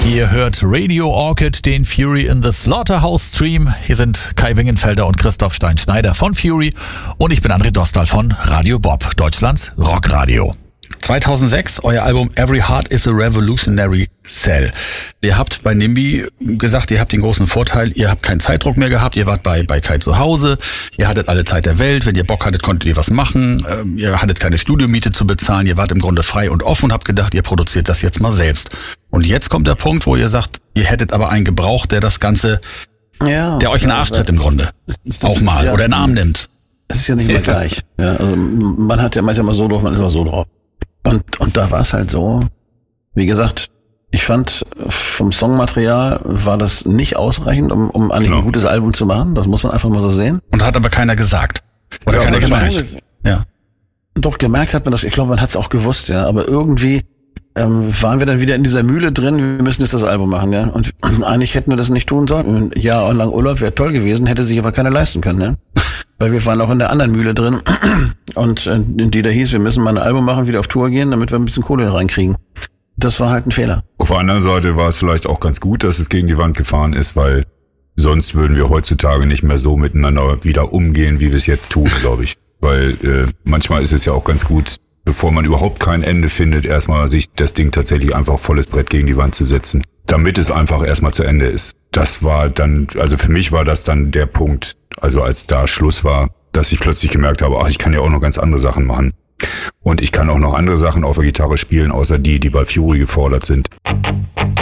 Ihr hört Radio Orchid, den Fury in the Slaughterhouse Stream. Hier sind Kai Wingenfelder und Christoph Stein-Schneider von Fury und ich bin André Dostal von Radio Bob, Deutschlands Rockradio. 2006, euer Album Every Heart is a Revolutionary Cell. Ihr habt bei NIMBY gesagt, ihr habt den großen Vorteil, ihr habt keinen Zeitdruck mehr gehabt, ihr wart bei Kai zu Hause, ihr hattet alle Zeit der Welt, wenn ihr Bock hattet, konntet ihr was machen, ihr hattet keine Studiomiete zu bezahlen, ihr wart im Grunde frei und offen und habt gedacht, ihr produziert das jetzt mal selbst. Und jetzt kommt der Punkt, wo ihr sagt, ihr hättet aber einen gebraucht, der das Ganze, der euch in den Arsch tritt im Grunde. Auch mal, oder in den Arm nimmt. Es ist ja nicht immer gleich. Ja, also man hat ja manchmal so drauf, man ist immer so drauf. Und da war es halt so, wie gesagt, ich fand, vom Songmaterial war das nicht ausreichend, um eigentlich ein gutes Album zu machen. Das muss man einfach mal so sehen. Und hat aber keiner gesagt. Oder keiner gemerkt. Ja. Doch, gemerkt hat man das, ich glaube, man hat es auch gewusst, ja. Aber irgendwie waren wir dann wieder in dieser Mühle drin, wir müssen jetzt das Album machen, ja. Und eigentlich hätten wir das nicht tun sollen. Ein Jahr lang Urlaub wäre toll gewesen, hätte sich aber keiner leisten können, ja. Weil wir waren auch in der anderen Mühle drin und die da hieß, wir müssen mal ein Album machen, wieder auf Tour gehen, damit wir ein bisschen Kohle reinkriegen. Das war halt ein Fehler. Auf der anderen Seite war es vielleicht auch ganz gut, dass es gegen die Wand gefahren ist, weil sonst würden wir heutzutage nicht mehr so miteinander wieder umgehen, wie wir es jetzt tun, glaube ich. Weil manchmal ist es ja auch ganz gut, bevor man überhaupt kein Ende findet, erstmal sich das Ding tatsächlich einfach volles Brett gegen die Wand zu setzen, damit es einfach erstmal zu Ende ist. Das war dann, also für mich war das dann der Punkt, also als da Schluss war, dass ich plötzlich gemerkt habe, ach, ich kann ja auch noch ganz andere Sachen machen. Und ich kann auch noch andere Sachen auf der Gitarre spielen, außer die bei Fury gefordert sind.